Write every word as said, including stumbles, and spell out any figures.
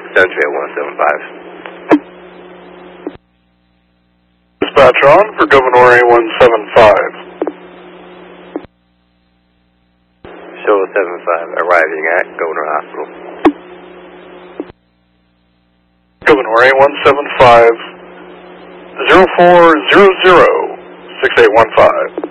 seven two eight one seven five. Dispatch on for Governor A one seven five. Show seven five arriving at Governor Hospital. Governor A one seven five, zero four zero zero, six eight one five.